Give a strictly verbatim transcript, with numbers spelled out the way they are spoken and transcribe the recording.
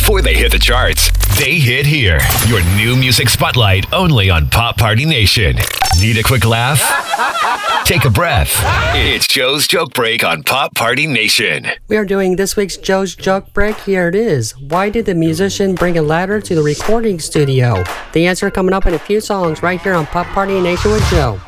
before they hit the charts. They hit here. Your new music spotlight only on Pop Party Nation. Need a quick laugh? Take a breath. It's Joe's Joke Break on Pop Party Nation. We are doing this week's Joe's Joke Break. Here it is. Why did the musician bring a ladder to the recording studio? The answer coming up in a few songs right here on Pop Party Nation with Joe.